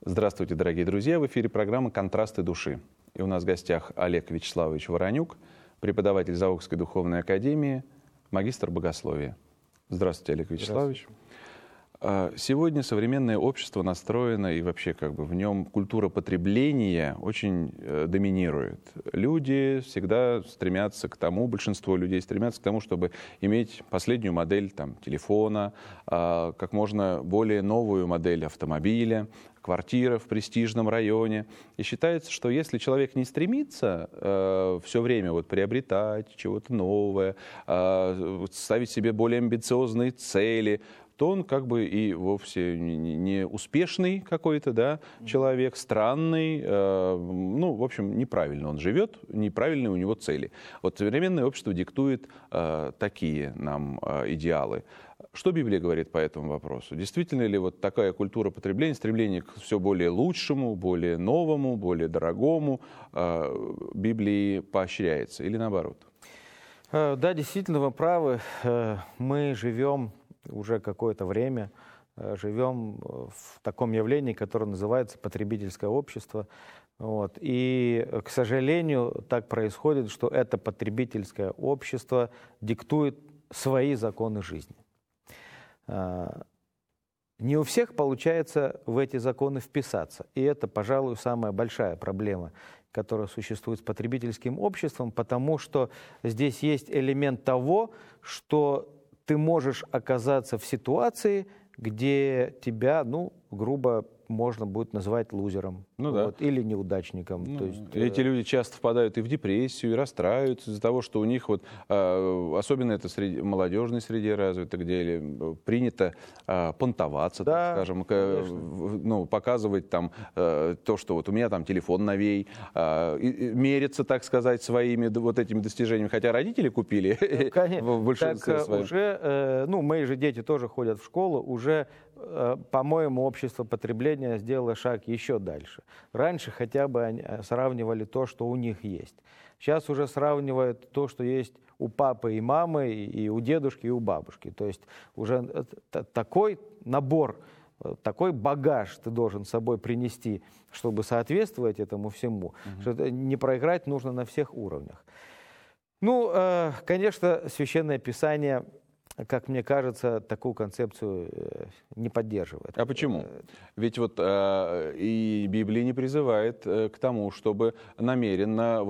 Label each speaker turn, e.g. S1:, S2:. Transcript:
S1: Здравствуйте, дорогие друзья! В эфире программа «Контрасты души». И у нас в гостях Олег Вячеславович Воронюк, преподаватель Заокской духовной академии, магистр богословия. Здравствуйте, Олег Вячеславович. Сегодня современное общество настроено, и вообще в нем культура потребления очень доминирует. Люди всегда стремятся к тому, большинство людей стремятся к тому, чтобы иметь последнюю модель телефона, как можно более новую модель автомобиля, квартира в престижном районе. И считается, что если человек не стремится все время приобретать чего-то новое, ставить себе более амбициозные цели, то он и вовсе не успешный какой-то, человек, странный, в общем, неправильно он живет, неправильные у него цели. Современное общество диктует такие нам идеалы. Что Библия говорит по этому вопросу? Действительно ли такая культура потребления, стремление к все более лучшему, более новому, более дорогому Библии поощряется или наоборот?
S2: Да, действительно, вы правы. Мы живем уже какое-то время, живем в таком явлении, которое называется потребительское общество. И, к сожалению, так происходит, что это потребительское общество диктует свои законы жизни. Не у всех получается в эти законы вписаться. И это, пожалуй, самая большая проблема, которая существует с потребительским обществом, потому что здесь есть элемент того, что ты можешь оказаться в ситуации, где тебя, грубо можно будет назвать лузером, или неудачником.
S1: Эти люди часто впадают и в депрессию, и расстраиваются из-за того, что у них, особенно это в молодежной среде развито, где принято понтоваться, так скажем, показывать то, что у меня телефон новей, мериться, так сказать, своими этими достижениями, хотя родители купили в большинстве своем.
S2: Уже, мои же дети тоже ходят в школу, уже, по-моему, общество потребления сделало шаг еще дальше. Раньше хотя бы они сравнивали то, что у них есть. Сейчас уже сравнивают то, что есть у папы и мамы, и у дедушки, и у бабушки. То есть уже такой набор, такой багаж ты должен с собой принести, чтобы соответствовать этому всему. Что не проиграть нужно на всех уровнях. Конечно, Священное Писание, как мне кажется, такую концепцию не поддерживает.
S1: А почему? Ведь и Библия не призывает к тому, чтобы намеренно